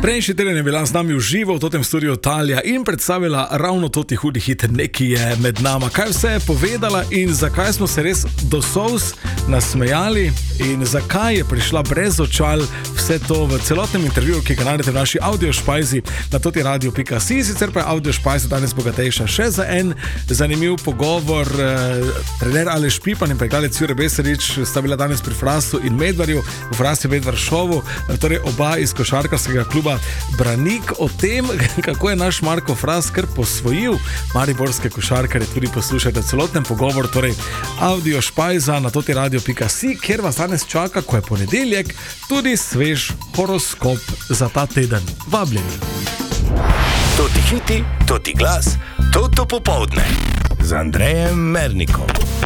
Prejšnji teden je bila z nami v živo v tem studiu Talija in predstavila ravno toti hudi hit Nekaj je med nama. Kaj vse je povedala in zakaj smo se res do solz nasmejali in zakaj je prišla brez očal, vse to v celotnem intervjuju, ki ga najdete v naši audio špajzi na totiradio.si. Sicer pa je audio špajza danes bogatejša še za en zanimiv pogovor. Trener Aleš Pipan in pregledalec Jure Besarič sta bila danes pri Frasu in Medvarju v Frasi Medvar šovu, torej oba iz košarkarskega kluba Branik. O tem, kako je naš Marko Fras kar posvojil mariborske košarkarje, tudi poslušajte celoten pogovor, torej audio špajza na totiradio.si, kjer vas danes čaka, ko je ponedeljek, tudi svež horoskop za ta teden. Vabljeni. Toti hiti, toti glas, toto popoldne z Andrejem Mernikom.